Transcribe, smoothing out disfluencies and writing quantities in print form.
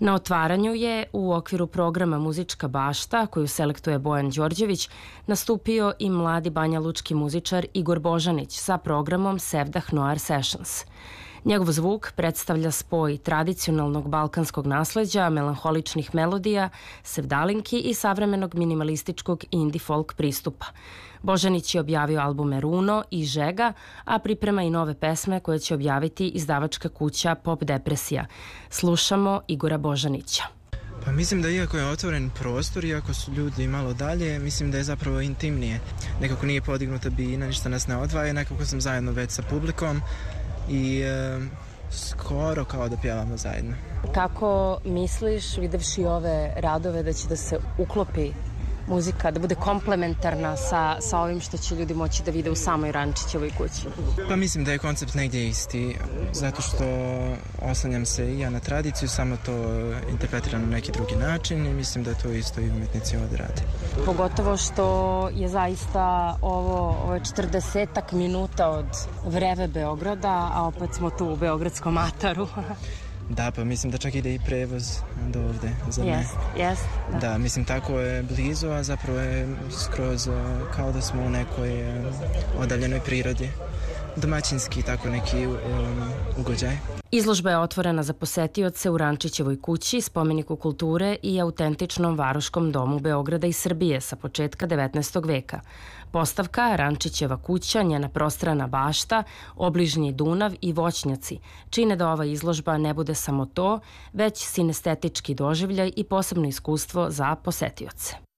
Na otvaranju je, u okviru programa Muzička bašta, koju selektuje Bojan Đorđević, nastupio i mladi banjalučki muzičar Igor Božanić sa programom Sevdah Noir Sessions. Njegov zvuk predstavlja spoj tradicionalnog balkanskog nasleđa, melanholičnih melodija, sevdalinki i savremenog minimalističkog indie folk pristupa. Božanić je objavio albume Runo i Žega, a priprema i nove pesme koje će objaviti izdavačka kuća Pop Depresija. Slušamo Igora Božanića. Pa mislim da iako je otvoren prostor, iako su ljudi malo dalje, mislim da je zapravo intimnije. Nekako nije podignuta bina, ništa nas ne odvaja, nekako sam zajedno već sa publikom i skoro kao da pjevamo zajedno. Kako misliš, videvši ove radove, da će da se uklopi muzika, da bude komplementarna sa ovim što će ljudi moći da vide u samoj Rančićevoj kući? Pa mislim da je koncept negdje isti, zato što oslanjam se i ja na tradiciju, samo to interpretiram na neki drugi način i mislim da to isto i umetnici ovdje rade. Pogotovo što je zaista ovo je 40-ak minuta od vreve Beograda, a opet smo tu u beogradskom ataru. Da, pa mislim da čak ide i prevoz do ovde za me. Jest. Da, mislim tako je blizu, a zapravo je skroz kao da smo u nekoj odaljenoj prirodi. Domaćinski tako neki ugođaj. Izložba je otvorena za posetioce u Rančićevoj kući, spomeniku kulture i autentičnom varoškom domu Beograda i Srbije sa početka 19. veka. Postavka Rančićeva kuća, njena prostrana bašta, obližnji Dunav i voćnjaci čine da ova izložba ne bude samo to, već sinestetički doživljaj i posebno iskustvo za posetioce.